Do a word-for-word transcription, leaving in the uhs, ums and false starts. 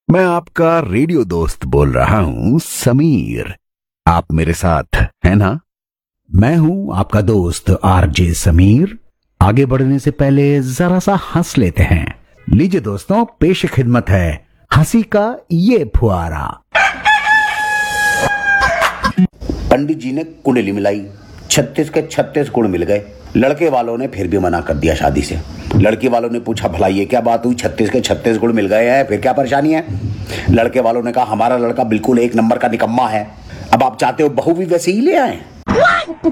मैं आपका रेडियो दोस्त बोल रहा हूं समीर। आप मेरे साथ हैं ना? मैं हूं आपका दोस्त आरजे समीर। आगे बढ़ने से पहले जरा सा हंस लेते हैं। लीजिए दोस्तों, पेश खिदमत है हंसी का ये फुहारा। पंडित जी ने कुंडली मिलाई, छत्तीस के छत्तीस गुण मिल गए। लड़के वालों ने फिर भी मना कर दिया शादी से। लड़की वालों ने पूछा, भला ये क्या बात हुई, छत्तीस के छत्तीस गुण मिल गए हैं, फिर क्या परेशानी है? लड़के वालों ने कहा, हमारा लड़का बिल्कुल एक नंबर का निकम्मा है। अब आप चाहते हो बहू भी वैसे ही ले आए?